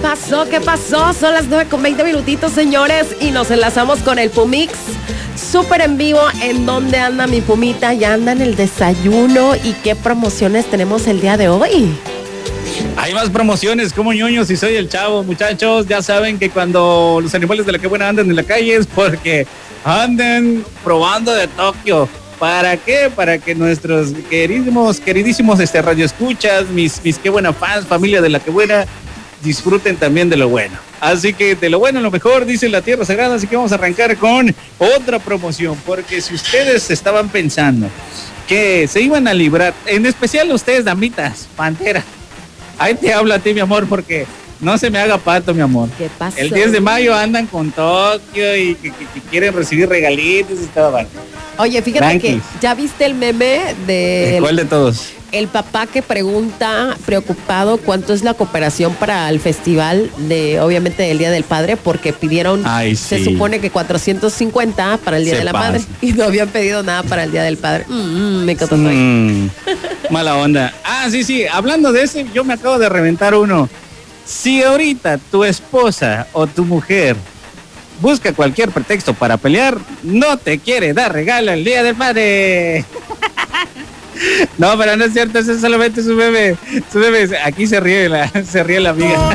pasó? ¿Qué pasó? Son las 9:20 minutitos, señores, y nos enlazamos con el Pumix. Súper en vivo. ¿En dónde anda mi Pumita? Ya anda en el desayuno. ¿Y qué promociones tenemos el día de hoy? Hay más promociones, como ñoños, y soy el Chavo. Muchachos, ya saben que cuando los animales de la que buena andan en la calle es porque anden probando de Tokio. ¿Para qué? Para que nuestros queridísimos radioescuchas, mis qué buena fans, familia de la que buena, disfruten también de lo bueno. Así que de lo bueno lo mejor, dice la Tierra Sagrada. Así que vamos a arrancar con otra promoción, porque si ustedes estaban pensando que se iban a librar, en especial ustedes, damitas, Pantera, ahí te hablo a ti, mi amor, porque no se me haga pato, mi amor. ¿Qué pasó? El 10 de mayo andan con Tokio y que quieren recibir regalitos y todo. Bueno. Oye, fíjate Tranquis. que ya viste el meme de ¿Cuál de todos? el papá que pregunta, preocupado, cuánto es la cooperación para el festival de, obviamente, del Día del Padre, porque pidieron, Ay, se sí. supone que 450 para el Día Se de la pasa. Madre, y no habían pedido nada para el Día del Padre. Me cotorreo. Mala onda. Sí, hablando de ese, yo me acabo de reventar uno. Si ahorita tu esposa o tu mujer busca cualquier pretexto para pelear, no te quiere dar regalo el Día del Padre. No, pero no es cierto, eso es solamente su bebé. Aquí se ríe la amiga.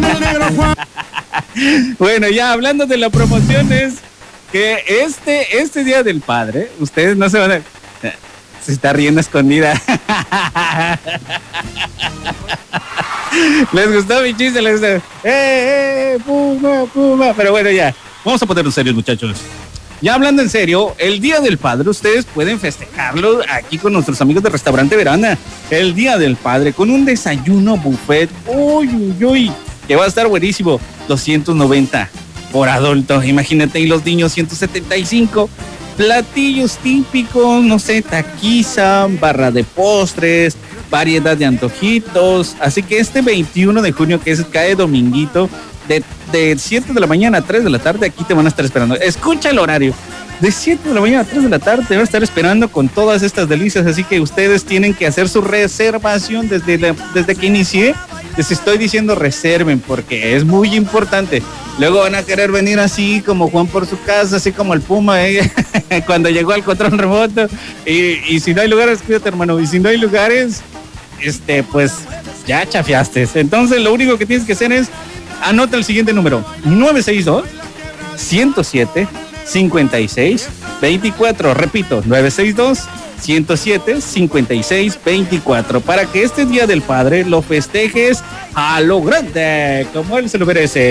Bueno, ya hablando de la promoción, es que este Día del Padre, ustedes no se van a... Se está riendo escondida. ¿Les gustó mi chiste? ¿Les gustó? Puma! Pero bueno, ya. Vamos a ponernos serios, muchachos. Ya hablando en serio, el Día del Padre, ustedes pueden festejarlo aquí con nuestros amigos de Restaurante Veranda. El Día del Padre, con un desayuno buffet. Uy, que va a estar buenísimo. 290 por adulto. Imagínate, y los niños 175. Platillos típicos, no sé, taquiza, barra de postres, variedad de antojitos. Así que este 21 de junio, que cae dominguito, de 7 de la mañana a 3 de la tarde, aquí te van a estar esperando. Escucha el horario. De 7 de la mañana a 3 de la tarde te van a estar esperando con todas estas delicias. Así que ustedes tienen que hacer su reservación desde que inicié. Les estoy diciendo reserven porque es muy importante. Luego van a querer venir así como Juan por su casa, así como el Puma, cuando llegó al control remoto. Y si no hay lugares, cuídate, hermano. Y si no hay lugares, pues ya chafiaste. Entonces lo único que tienes que hacer es anota el siguiente número: 962-107-56-24. Repito, 962-107-56-24, para que este Día del Padre lo festejes a lo grande, como él se lo merece.